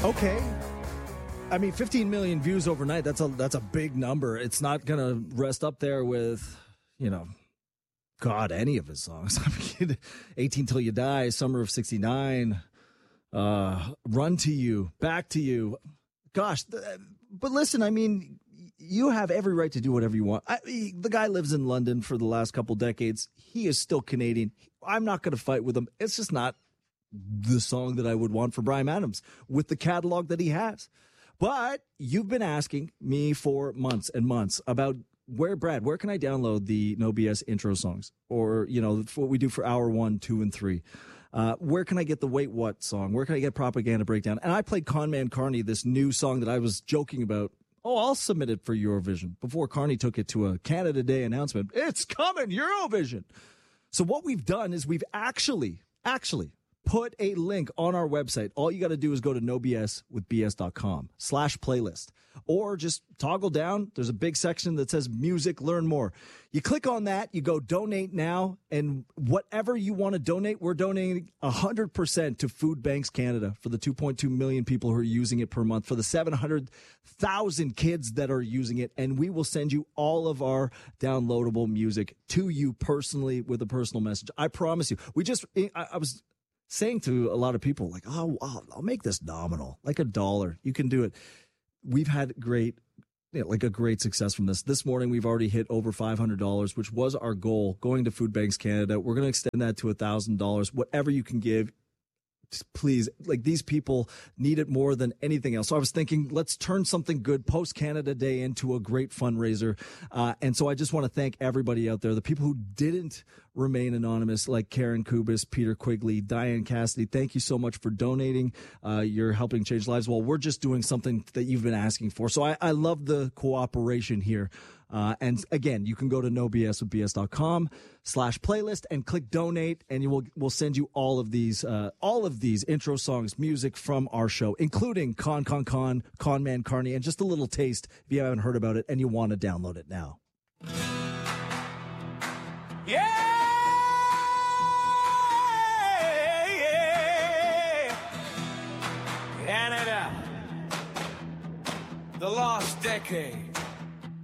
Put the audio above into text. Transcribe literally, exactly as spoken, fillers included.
Okay. I mean, fifteen million views overnight, that's a that's a big number. It's not going to rest up there with, you know, God, any of his songs. I mean, eighteen Till You Die, Summer of sixty-nine, uh, Run to You, Back to You. Gosh, th- but listen, I mean, you have every right to do whatever you want. I, he, the guy lives in London for the last couple decades. He is still Canadian. I'm not going to fight with him. It's just not the song that I would want for Bryan Adams with the catalog that he has. But you've been asking me for months and months about where, Brad, where can I download the No B S intro songs? Or, you know, what we do for hour one, two, and three. Uh, where can I get the Wait What song? Where can I get Propaganda Breakdown? And I played Con Man Carney, this new song that I was joking about. Oh, I'll submit it for Eurovision before Carney took it to a Canada Day announcement. It's coming, Eurovision. So what we've done is we've actually, actually, put a link on our website. All you got to do is go to nobswithbs.com slash playlist, or just toggle down. There's a big section that says music, learn more. You click on that, you go donate now, and whatever you want to donate, we're donating one hundred percent to Food Banks Canada for the two point two million people who are using it per month, for the seven hundred thousand kids that are using it, and we will send you all of our downloadable music to you personally with a personal message. I promise you. We just, I, I was saying to a lot of people, like, oh, I'll, I'll make this nominal, like a dollar. You can do it. We've had great, you know, like a great success from this. This morning, we've already hit over five hundred dollars, which was our goal going to Food Banks Canada. We're going to extend that to one thousand dollars. Whatever you can give, please, like, these people need it more than anything else. So I was thinking, let's turn something good post Canada Day into a great fundraiser. Uh, and so I just want to thank everybody out there, the people who didn't remain anonymous, like Karen Kubis, Peter Quigley, Diane Cassidy. Thank you so much for donating. Uh, you're helping change lives. Well, we're just doing something that you've been asking for. So I, I love the cooperation here. Uh, and again, you can go to nobswithbs.com slash playlist and click donate, and you will, we'll send you all of these, uh, all of these intro songs, music from our show, including Con Con Con, Con Man Carney, and just a little taste if you haven't heard about it and you want to download it now. Yeah, yeah. Canada, the lost decade.